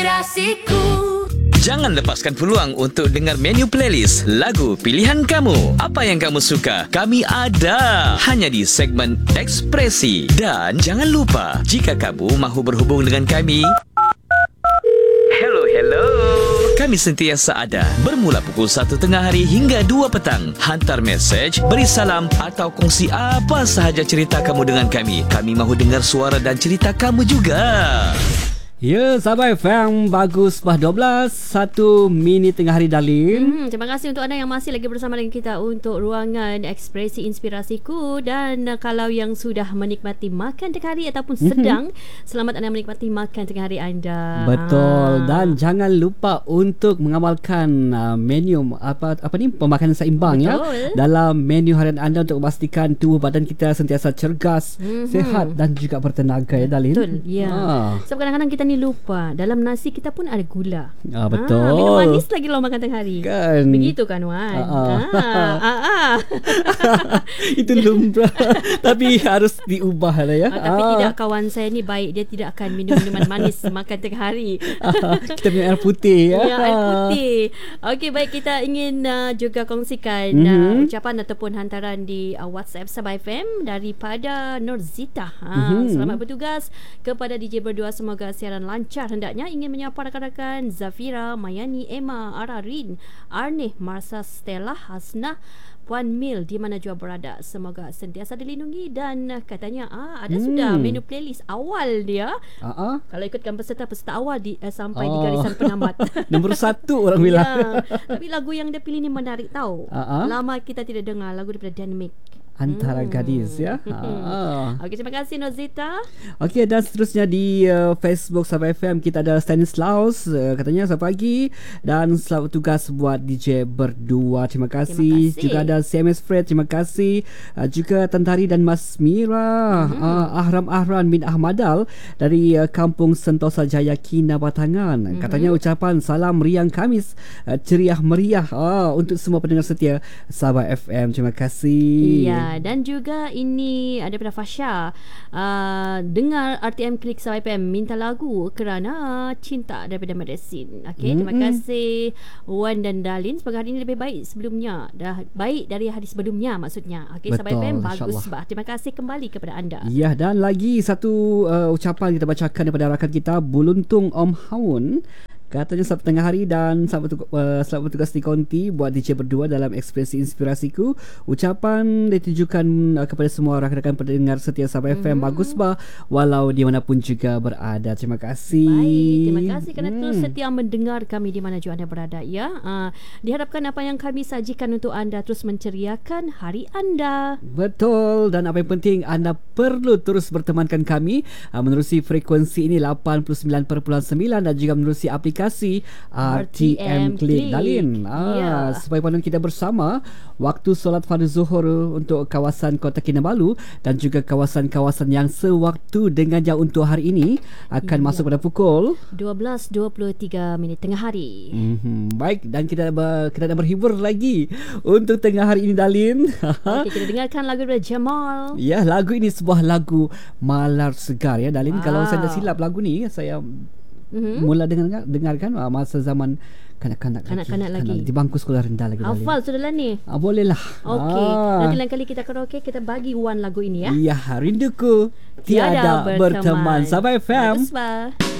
Jangan lepaskan peluang untuk dengar menu playlist lagu pilihan kamu. Apa yang kamu suka, kami ada hanya di segmen Ekspresi. Dan jangan lupa, jika kamu mahu berhubung dengan kami, hello. Kami sentiasa ada bermula pukul 1 tengah hari hingga 2 petang. Hantar mesej, beri salam atau kongsi apa sahaja cerita kamu dengan kami. Kami mahu dengar suara dan cerita kamu juga. Ya, sahabat FM, bagus bah 12, 1 minit tengah hari Dalin. Terima kasih untuk anda yang masih lagi bersama dengan kita untuk ruangan Ekspresi Inspirasiku. Dan kalau yang sudah menikmati makan tengah hari ataupun sedang, selamat anda menikmati makan tengah hari anda. Betul. Dan jangan lupa untuk mengamalkan menu pemakanan seimbang. Betul. Ya, dalam menu harian anda untuk memastikan tubuh badan kita sentiasa cergas, sihat dan juga bertenaga, ya Dalin. Betul. Ya. Sebab kadang-kadang kita ni lupa, dalam nasi kita pun ada gula. Betul. Minum manis lagi lo makan tengah hari. Kan. Begitu kan Wan? Itu lumrah. Tapi harus diubah lah ya. Tapi tidak, kawan saya ni baik. Dia tidak akan minum minuman manis makan tengah hari. Kita minum air putih ya. Ya, air putih. Okey, baik, kita ingin juga kongsikan ucapan ataupun hantaran di WhatsApp Sabah FM daripada Nurzita. Selamat bertugas kepada DJ berdua, semoga siaran lancar. Hendaknya ingin menyapa rakan-rakan Zafira, Mayani, Emma, Ararin, Arnih, Marsa, Stella, Hasnah, Puan Mil di mana jua berada, semoga sentiasa dilindungi. Dan katanya ada sudah menu playlist awal dia. Kalau ikutkan peserta awal sampai di garisan penamat. Nombor 1 orang bilang. Tapi lagu yang dia pilih ni menarik tahu. Lama kita tidak dengar lagu daripada Dynamic, Antara Gadis ya. Okey, terima kasih Nozita. Okey, dan seterusnya di Facebook Sabah FM kita ada Stanislaus, katanya selamat pagi dan selamat tugas buat DJ berdua. Terima kasih. Juga ada CMS Fred, terima kasih. Juga Tantari dan Mas Mira. Ahram bin Ahmadal dari Kampung Sentosa Jaya, Kinabatangan. Katanya ucapan salam riang Khamis ceria meriah untuk semua pendengar setia Sabah FM. Terima kasih. Ya, dan juga ini ada daripada Fasha. Dengar RTM Klik Sabah FM, minta lagu Kerana Cinta daripada Medesin. Okey, terima kasih Wan dan Dalin. Semoga hari ini lebih baik sebelumnya. Dah baik dari hari sebelumnya maksudnya. Okey, Sabah FM bagus bah. Terima kasih kembali kepada anda. Ya, dan lagi satu ucapan kita bacakan daripada rakan kita Buluntung Om Haun. Katanya selamat tengah hari dan selamat bertugas di konti buat DJ berdua dalam Ekspresi Inspirasiku. Ucapan ditujukan kepada semua rakan-rakan pendengar setia Sabah FM. Bagus bah walau di manapun juga berada. Terima kasih. Baik, terima kasih kerana terus setia mendengar kami di mana juga anda berada ya. Diharapkan apa yang kami sajikan untuk anda terus menceriakan hari anda. Betul, dan apa yang penting anda perlu terus bertemankan kami menerusi frekuensi ini 89.9 dan juga menerusi aplikasi RTM Klik Dalin. Supaya panduan kita bersama waktu solat fardu zuhur untuk kawasan Kota Kinabalu dan juga kawasan-kawasan yang sewaktu dengannya untuk hari ini akan masuk pada pukul 12.23 tengah hari. Baik, dan kita nak berhibur lagi untuk tengah hari ini Dalin. Okay, kita dengarkan lagu dari Jamal. Ya, lagu ini sebuah lagu malar segar ya Dalin. Kalau saya tak silap lagu ni saya mula dengarkan masa zaman kanak-kanak lagi di bangku sekolah rendah lagi. Hafal sudahlah ni. Bolehlah. Okey, nanti lain kali kita karaoke kita bagi Wan lagu ini ya. Ya, rinduku tiada berteman. Sabah FM. Bagus bah.